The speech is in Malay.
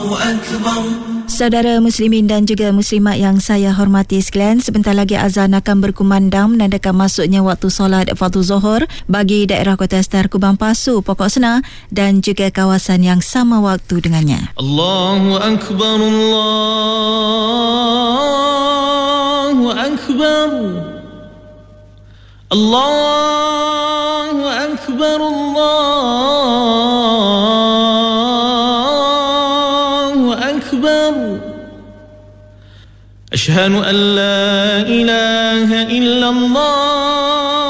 Saudara muslimin dan juga muslimat yang saya hormati sekalian, sebentar lagi azan akan berkumandang menandakan masuknya waktu solat fardu zuhur bagi daerah Kota Star, Kubang Pasu, Pokok Senar dan juga kawasan yang sama waktu dengannya. Allahu Akbar, Allahu Akbar, Allahu Akbar, Allahu Akbar. Ashhadu an la ilaha illallah